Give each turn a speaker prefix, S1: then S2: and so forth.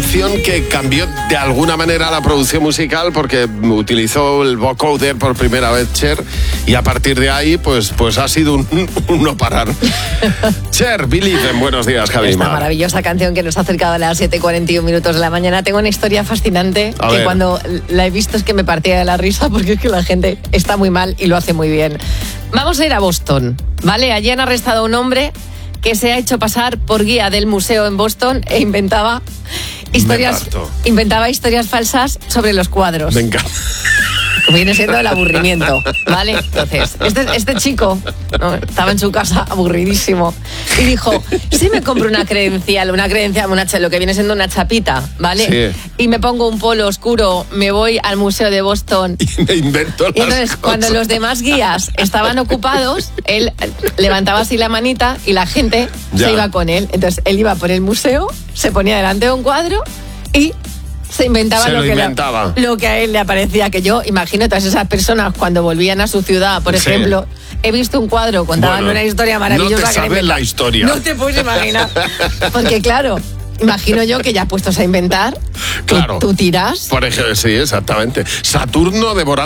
S1: canción que cambió de alguna manera la producción musical porque utilizó el vocoder por primera vez Cher y a partir de ahí pues ha sido un no parar. Cher, Believe en Buenos Días, Javi
S2: Esta
S1: Mar.
S2: maravillosa canción que nos ha acercado a las 7:41 minutos de la mañana. Tengo una historia fascinante
S1: A
S2: que
S1: ver.
S2: cuando la he visto es que me partía de la risa porque es que la gente está muy mal y lo hace muy bien. Vamos a ir a Boston, ¿vale? Allí han arrestado a un hombre que se ha hecho pasar por guía del museo en Boston e inventaba historias falsas sobre los cuadros.
S1: Me encanta.
S2: Viene siendo el aburrimiento, ¿vale? Entonces, este chico, ¿no?, estaba en su casa aburridísimo y dijo, si me compro una credencial, lo que viene siendo una chapita, ¿vale?
S1: Sí.
S2: Y me pongo un polo oscuro, me voy al Museo de Boston.
S1: Y me invento las
S2: Y entonces,
S1: cosas.
S2: cuando los demás guías estaban ocupados, él levantaba así la manita y la gente
S1: Ya.
S2: se iba con él. Entonces, él iba por el museo, se ponía delante de un cuadro y se inventaba,
S1: Se lo
S2: que
S1: inventaba.
S2: lo que a él le aparecía. Que yo imagino todas esas personas cuando volvían a su ciudad, por
S1: Sí.
S2: ejemplo, he visto un cuadro, contaban
S1: Bueno,
S2: una historia maravillosa.
S1: no te
S2: que
S1: sabes
S2: le-
S1: la historia.
S2: No te puedes imaginar. Porque claro, imagino yo que ya puestos a inventar,
S1: Claro.
S2: tú tiras.
S1: Por ejemplo, sí, exactamente. Saturno devorando